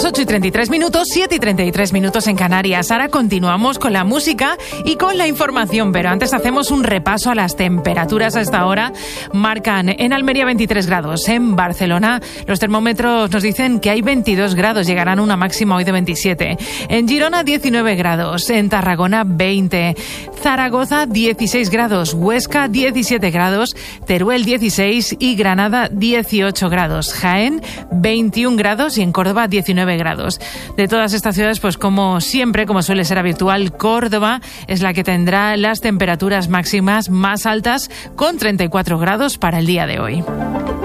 8:33, 7:33 en Canarias. Ahora continuamos con la música y con la información, pero antes hacemos un repaso a las temperaturas. A esta hora marcan en Almería 23 grados, en Barcelona los termómetros nos dicen que hay 22 grados, llegarán a una máxima hoy de 27. En Girona 19 grados, en Tarragona 20, Zaragoza 16 grados, Huesca 17 grados, Teruel 16 y Granada 18 grados, Jaén 21 grados y en Córdoba 19 grados. De todas estas ciudades, pues como siempre, como suele ser habitual, Córdoba es la que tendrá las temperaturas máximas más altas con 34 grados para el día de hoy.